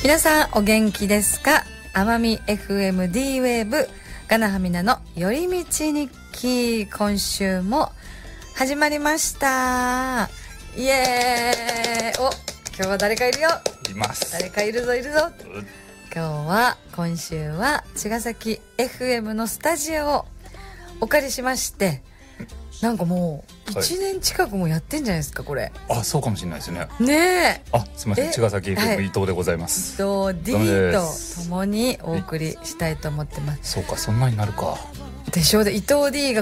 皆さんお元気ですか？奄美 FMD ウェーブガナハミナの寄り道日記、今週も始まりました。イエーイ。お、今日は誰かいるよ。 います。 誰かいるぞ。今週は茅ヶ崎 FM のスタジオをお借りしまして、なんかもう1年近くもやってんじゃないですか、これ。 あ、そうかもしれないですね。 ねえ。 すみません、茅ヶ崎 FM 伊藤でございます。 伊藤 D と共にお送りしたいと思ってます。 そうか、そんなになるか。 でしょう。で伊藤 D が